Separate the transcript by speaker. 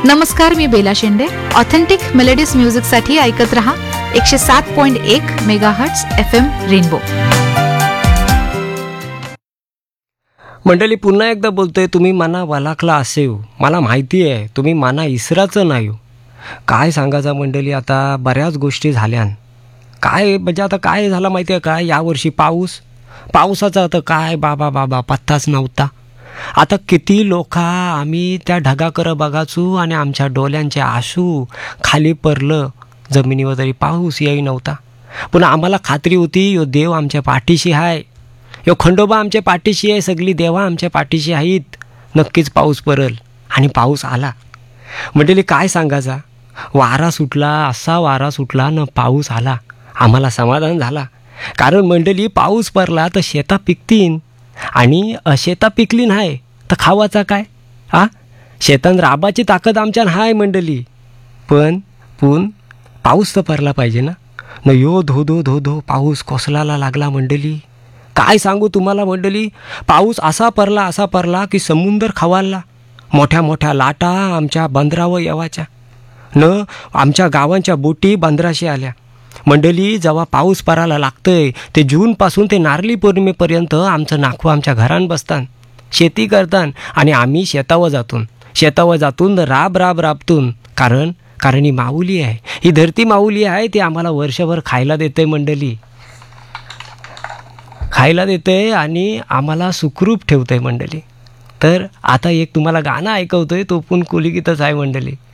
Speaker 1: नमस्कार, मी बेला शेंडे. Authentic melodies म्युझिकसाठी ऐकत रहा 107.1 मेगाहर्ट्झ FM रेनबो.
Speaker 2: मंडळी, पुन्हा एकदा बोलतोय, तुम्ही मना वलाखला असेव. मला माहिती आहे तुम्ही मना इसराचं नाही. काय सांगायचं मंडळी, आता बऱ्याच गोष्टी झाल्यान. काय म्हणजे आता काय झालं माहिती आहे का, यावर्षी पावसाचा आता काय बाबा पत्ताच नव्हता. आता किती लोक आम्ही त्या ढगाकडं बघाचू आणि आमच्या डोळ्यांचे आशू खाली पडलं जमिनीवर, तरी पाऊस येई नव्हता. पुन्हा आम्हाला खात्री होती यो देव आमच्या पाठीशी आहे, यो खंडोबा आमच्या पाठीशी आहे, सगळी देवा आमच्या पाठीशी आहेत, नक्कीच पाऊस पडेल. आणि पाऊस आला. मंडळी काय सांगायचा, वारा सुटला, असा वारा सुटला न पाऊस आला. आम्हाला समाधान झाला. कारण मंडळी पाऊस पडला तर शेता पिकतीन, आणि शेता पिकली नाही तर खावाचा काय. शेतान राबाची ताकद आमच्या हाय मंडळी. पण पाऊस तर पडला पाहिजे ना. न यो धो धो धो धो पाऊस कोसलाला लागला मंडळी. काय सांगू तुम्हाला मंडळी, पाऊस असा पडला की समुंदर खवालला. मोठ्या मोठ्या लाटा आमच्या बंदरावर येवाच्या. न आमच्या गावांच्या बोटी बंदराशी आल्या. मंडळी, जेव्हा पाऊस पडायला लागतंय ते जूनपासून ते नारळी पौर्णिमेपर्यंत आमचं नाखवं आमच्या घरान बसतान, शेती करतान, आणि आम्ही शेतावर जातून राबतून. कारण ही माऊली आहे, ही धरती माऊली आहे, ती आम्हाला वर्षभर खायला देते मंडळी, खायला देते आणि आम्हाला सुखरूप ठेवते मंडळी. तर आता एक तुम्हाला गाणं ऐकवतोय, तो पण कोलीगीतच आहे मंडळी.